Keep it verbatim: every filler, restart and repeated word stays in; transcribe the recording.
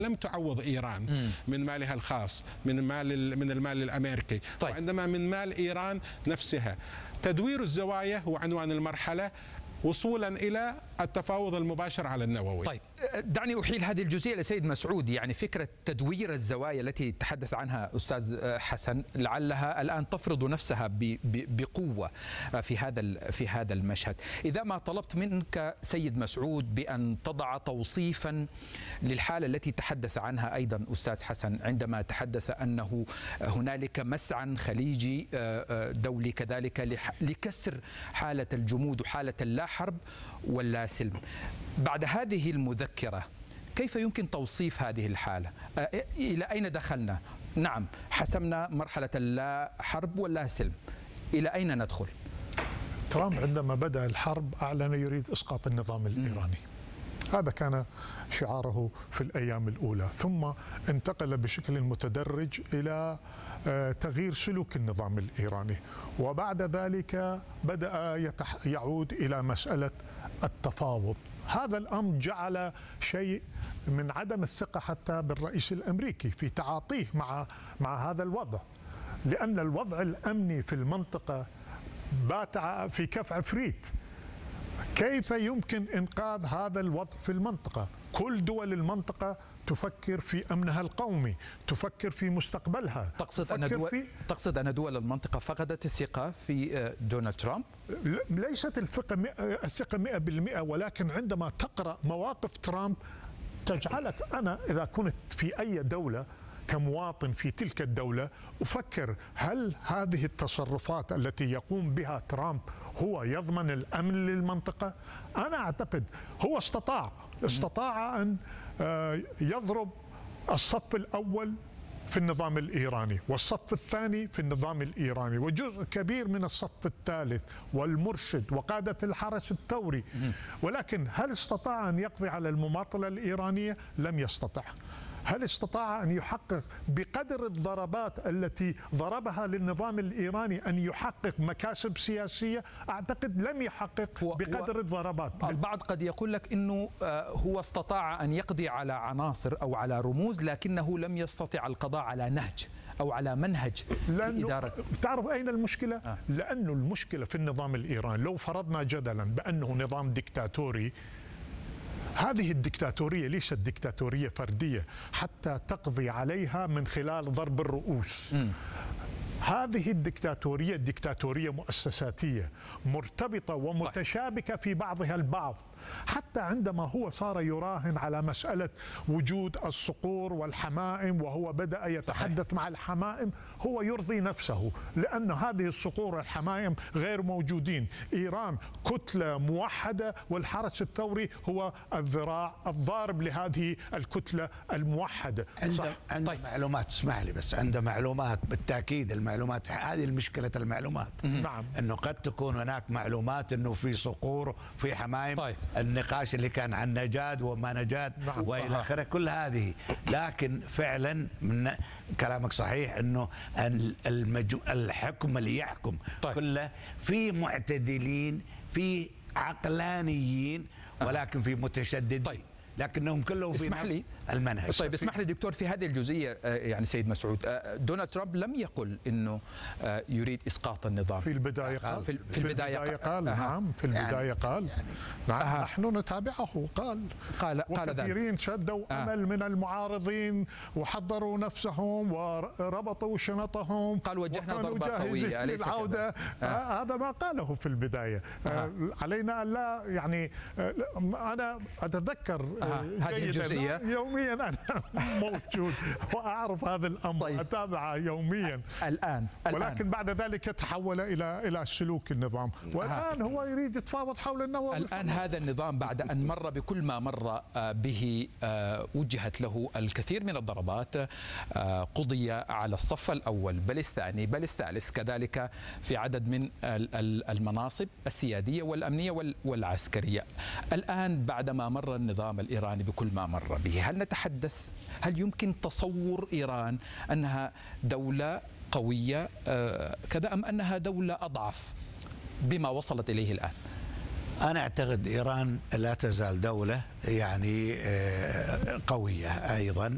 لم تعوض إيران مم. من مالها الخاص، من مال من المال الأمريكي، طيب. وعندما من مال إيران نفسها. تدوير الزوايا هو عنوان المرحلة وصولا إلى التفاوض المباشر على النووي. طيب دعني أحيل هذه الجزئية لسيد مسعود، يعني فكرة تدوير الزوايا التي تحدث عنها أستاذ حسن لعلها الآن تفرض نفسها بقوة في هذا في هذا المشهد. إذا ما طلبت منك سيد مسعود بأن تضع توصيفا للحالة التي تحدث عنها أيضا أستاذ حسن عندما تحدث أنه هنالك مسعى خليجي دولي كذلك لكسر حالة الجمود وحالة اللا حرب ولا سلم، بعد هذه المذكرة كيف يمكن توصيف هذه الحالة؟ إلى أين دخلنا؟ نعم حسمنا مرحلة اللا حرب ولا سلم، إلى أين ندخل؟ ترامب عندما بدأ الحرب أعلن يريد إسقاط النظام الإيراني. هذا كان شعاره في الأيام الأولى، ثم انتقل بشكل متدرج إلى تغيير سلوك النظام الإيراني، وبعد ذلك بدأ يعود إلى مسألة التفاوض. هذا الأمر جعل شيء من عدم الثقة حتى بالرئيس الأمريكي في تعاطيه مع مع هذا الوضع، لأن الوضع الأمني في المنطقة بات في كف عفريت. كيف يمكن إنقاذ هذا الوضع في المنطقة؟ كل دول المنطقة تفكر في أمنها القومي، تفكر في مستقبلها. تقصد أن دول في... تقصد أن دول المنطقة فقدت الثقة في دونالد ترامب؟ ليست الثقة الثقة مئة بالمئة، ولكن عندما تقرأ مواقف ترامب تجعلك، أنا إذا كنت في أي دولة كمواطن في تلك الدولة أفكر هل هذه التصرفات التي يقوم بها ترامب هو يضمن الأمن للمنطقة؟ أنا أعتقد هو استطاع استطاع أن يضرب الصف الأول في النظام الإيراني والصف الثاني في النظام الإيراني وجزء كبير من الصف الثالث والمرشد وقادة الحرس الثوري، ولكن هل استطاع أن يقضي على المماطلة الإيرانية؟ لم يستطع. هل استطاع أن يحقق بقدر الضربات التي ضربها للنظام الإيراني أن يحقق مكاسب سياسية؟ أعتقد لم يحقق بقدر الضربات. البعض قد يقول لك أنه هو استطاع أن يقضي على عناصر أو على رموز، لكنه لم يستطع القضاء على نهج أو على منهج الإدارة. تعرف أين المشكلة؟ آه. لأن المشكلة في النظام الإيراني لو فرضنا جدلا بأنه نظام ديكتاتوري، هذه الدكتاتورية ليست دكتاتورية فردية حتى تقضي عليها من خلال ضرب الرؤوس. م. هذه الدكتاتورية دكتاتورية مؤسساتية مرتبطة ومتشابكة في بعضها البعض، حتى عندما هو صار يراهن على مسألة وجود الصقور والحمائم وهو بدأ يتحدث صحيح. مع الحمائم هو يرضي نفسه، لأن هذه الصقور والحمائم غير موجودين. إيران كتلة موحدة والحرس الثوري هو الذراع الضارب لهذه الكتلة الموحدة. عنده عنده طيب. معلومات، اسمح لي بس، عنده معلومات بالتأكيد. المعلومات هذه المشكلة، المعلومات نعم، أنه قد تكون هناك معلومات أنه في صقور في حمائم. طيب. النقاش اللي كان عن نجاد وما نجاد نعم. والى اخره، كل هذه، لكن فعلا من كلامك صحيح انه المجو... الحكم اللي يحكم طيب. كله في معتدلين، في عقلانيين، ولكن في متشددين. طيب. لكنهم كلهم في نفس المنهج. طيب اسمح لي دكتور في هذه الجزئية، يعني سيد مسعود، دونالد ترامب لم يقل انه يريد اسقاط النظام. في البداية قال في, في البداية قال, قال آه. نعم في البداية يعني قال يعني نعم آه. نحن نتابعه. قال قال قال ذلك. وكثيرين شدوا آه. امل من المعارضين وحضروا نفسهم وربطوا شنطهم، قال وجهنا ضربة قوية للعودة. آه. هذا ما قاله في البداية. آه. علينا أن لا يعني أنا أتذكر آه. هذه الجزئية يوميا أنا موجود وأعرف هذا الأمر. طيب. أتابعه يوميا الآن. ولكن الآن. بعد ذلك تحول إلى إلى سلوك النظام، والآن هو يريد يتفاوض حول النووي. الآن هذا النظام بعد أن مر بكل ما مر به وجهت له الكثير من الضربات، قضي على الصف الأول بل الثاني بل الثالث كذلك في عدد من المناصب السيادية والأمنية والعسكرية. الآن بعدما مر النظام الإيراني بكل ما مر به، هل نتحدث هل يمكن تصور إيران أنها دولة قوية كذا أم أنها دولة أضعف بما وصلت إليه الآن؟ أنا أعتقد إيران لا تزال دولة يعني قوية أيضا.